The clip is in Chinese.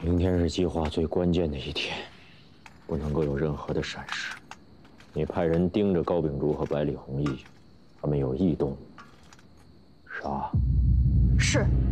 明天是计划最关键的一天，不能够有任何的闪失。你派人盯着高秉烛和百里弘毅，他们有异动，杀。 是。